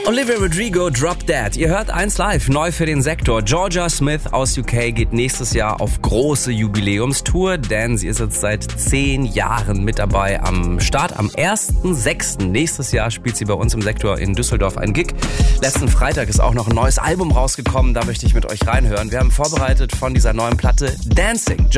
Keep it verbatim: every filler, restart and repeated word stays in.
Olivia Rodrigo, Drop Dead. Ihr hört eins live, neu für den Sektor. Georgia Smith aus U K geht nächstes Jahr auf große Jubiläumstour, denn sie ist jetzt seit zehn Jahren mit dabei am Start. Am ersten sechsten nächstes Jahr spielt sie bei uns im Sektor in Düsseldorf ein Gig. Letzten Freitag ist auch noch ein neues Album rausgekommen, da möchte ich mit euch reinhören. Wir haben vorbereitet von dieser neuen Platte Dancing.